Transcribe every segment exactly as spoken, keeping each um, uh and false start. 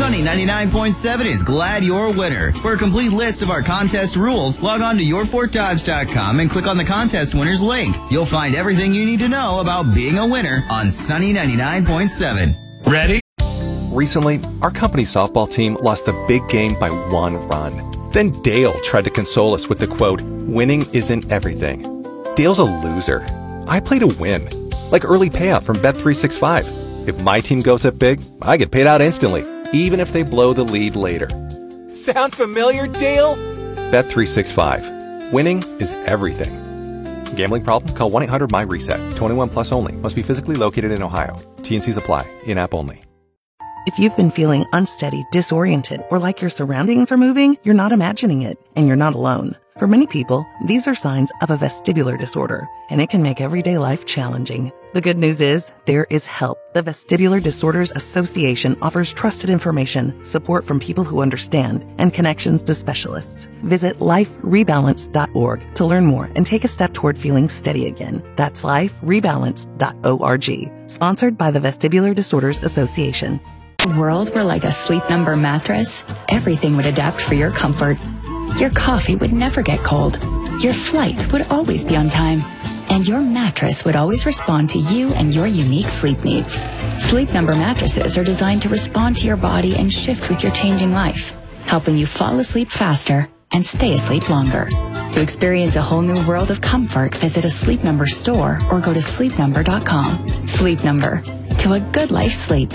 Sunny ninety-nine point seven is glad you're a winner. For a complete list of our contest rules, log on to your fort dodge dot com and click on the contest winners link. You'll find everything you need to know about being a winner on Sunny ninety-nine point seven. Ready? Recently, our company softball team lost the big game by one run. Then Dale tried to console us with the quote, "Winning isn't everything." Dale's a loser. I play to win. Like early payout from Bet three sixty-five. If my team goes up big, I get paid out instantly, even if they blow the lead later. Sound familiar, Dale? Bet three sixty-five. Winning is everything. Gambling problem? Call one eight hundred M Y reset. twenty-one plus only. Must be physically located in Ohio. T and Cs apply. In-app only. If you've been feeling unsteady, disoriented, or like your surroundings are moving, you're not imagining it, and you're not alone. For many people, these are signs of a vestibular disorder, and it can make everyday life challenging. The good news is, there is help. The Vestibular Disorders Association offers trusted information, support from people who understand, and connections to specialists. Visit life rebalance dot org to learn more and take a step toward feeling steady again. That's life rebalance dot org. Sponsored by the Vestibular Disorders Association. A world where, like a Sleep Number mattress, everything would adapt for your comfort. Your coffee would never get cold. Your flight would always be on time. And your mattress would always respond to you and your unique sleep needs. Sleep Number mattresses are designed to respond to your body and shift with your changing life, helping you fall asleep faster and stay asleep longer. To experience a whole new world of comfort, visit a Sleep Number store or go to sleep number dot com. Sleep Number. To a good life sleep.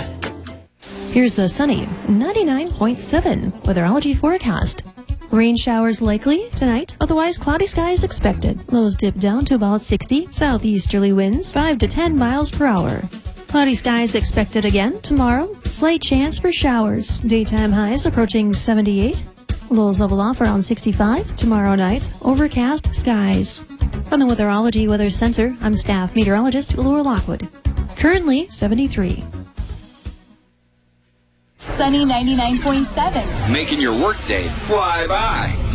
Here's the sunny ninety-nine point seven weatherology forecast. Rain showers likely tonight, otherwise cloudy skies expected. Lows dip down to about sixty, southeasterly winds five to ten miles per hour. Cloudy skies expected again tomorrow, slight chance for showers. Daytime highs approaching seventy-eight. Lows level off around sixty-five. Tomorrow night, overcast skies. From the Weatherology Weather Center, I'm staff meteorologist Laura Lockwood. Currently seventy-three. Sunny ninety-nine point seven. Making your workday fly by.